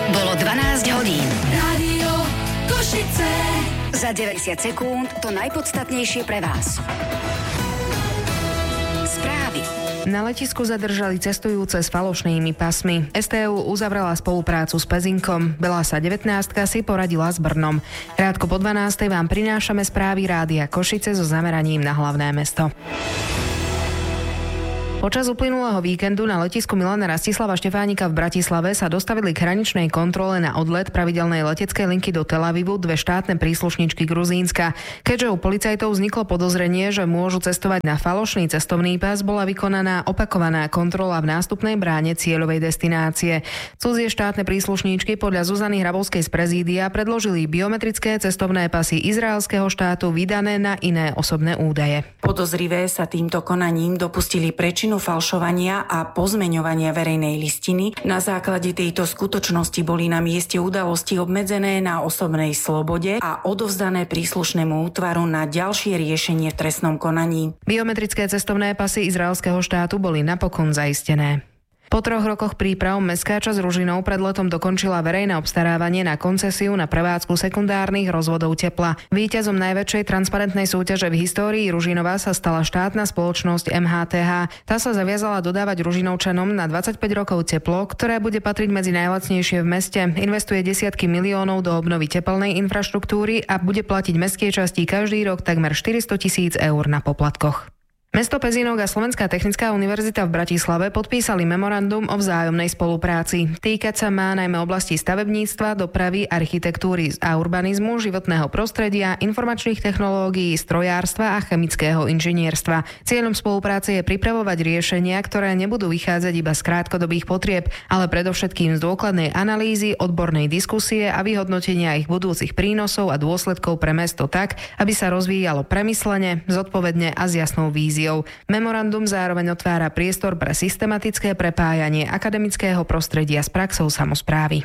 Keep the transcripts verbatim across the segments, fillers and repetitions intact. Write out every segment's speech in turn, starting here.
Bolo dvanásť hodín. Rádio Košice. Za deväťdesiat sekúnd to najpodstatnejšie pre vás. Správy. Na letisku zadržali cestujúce s falošnými pasmi. es té ú uzavrela spoluprácu s Pezinkom. Belasa devätnástka si poradila s Brnom. Krátko po dvanástej vám prinášame správy Rádia Košice so zameraním na hlavné mesto. Počas uplynulého víkendu na letisku Milana Rastislava Štefánika v Bratislave sa dostavili k hraničnej kontrole na odlet pravidelnej leteckej linky do Tel Avivu dve štátne príslušničky Gruzínska. Keďže u policajtov vzniklo podozrenie, že môžu cestovať na falošný cestovný pás, bola vykonaná opakovaná kontrola v nástupnej bráne cieľovej destinácie. Cudzie štátne príslušníčky podľa Zuzany Hrabovskej z prezídia predložili biometrické cestovné pasy izraelského štátu vydané na iné osobné údaje. Podozrivé sa týmto konaním dopustili prečinu falšovania a pozmeňovania verejnej listiny. Na základe tejto skutočnosti boli na mieste udalosti obmedzené na osobnej slobode a odovzdané príslušnému útvaru na ďalšie riešenie v trestnom konaní. Biometrické cestovné pasy izraelského štátu boli napokon zaistené. Po troch rokoch príprav mestská časť Ružinov pred letom dokončila verejné obstarávanie na koncesiu na prevádzku sekundárnych rozvodov tepla. Víťazom najväčšej transparentnej súťaže v histórii Ružinova sa stala štátna spoločnosť em há té há. Tá sa zaviazala dodávať Ružinovčanom na dvadsaťpäť rokov teplo, ktoré bude patriť medzi najlacnejšie v meste. Investuje desiatky miliónov do obnovy tepelnej infraštruktúry a bude platiť mestskej časti každý rok takmer štyristo tisíc eur na poplatkoch. Mesto Pezinok a Slovenská technická univerzita v Bratislave podpísali memorandum o vzájomnej spolupráci. Týkať sa má najmä oblasti stavebníctva, dopravy, architektúry a urbanizmu, životného prostredia, informačných technológií, strojárstva a chemického inžinierstva. Cieľom spolupráce je pripravovať riešenia, ktoré nebudú vychádzať iba z krátkodobých potrieb, ale predovšetkým z dôkladnej analýzy, odbornej diskusie a vyhodnotenia ich budúcich prínosov a dôsledkov pre mesto tak, aby sa rozvíjalo premyslene, zodpovedne a s jasnou víziou. Memorandum zároveň otvára priestor pre systematické prepájanie akademického prostredia s praxou samosprávy.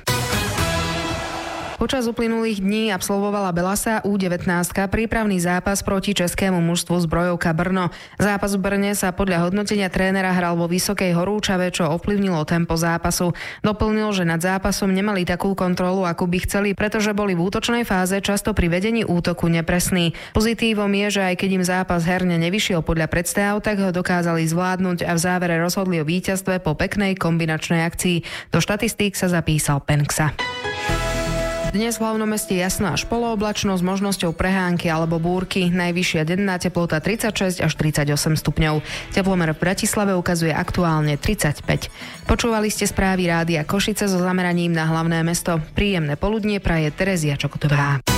Počas uplynulých dní absolvovala Belasa ú devätnásť prípravný zápas proti českému mužstvu Zbrojovka Brno. Zápas v Brne sa podľa hodnotenia trénera hral vo vysokej horúčave, čo ovplyvnilo tempo zápasu. Doplnil, že nad zápasom nemali takú kontrolu, akú by chceli, pretože boli v útočnej fáze často pri vedení útoku nepresní. Pozitívom je, že aj keď im zápas herne nevyšiel podľa predstav, tak ho dokázali zvládnuť a v závere rozhodli o víťazstve po peknej kombinačnej akcii. Do štatistík sa zapísal Penksa. Dnes v hlavnom meste jasno až polooblačno s možnosťou prehánky alebo búrky. Najvyššia denná teplota tridsaťšesť až tridsaťosem stupňov. Teplomer v Bratislave ukazuje aktuálne tridsaťpäť. Počúvali ste správy Rádia Košice so zameraním na hlavné mesto. Príjemné poludnie praje Terezia Čokotová.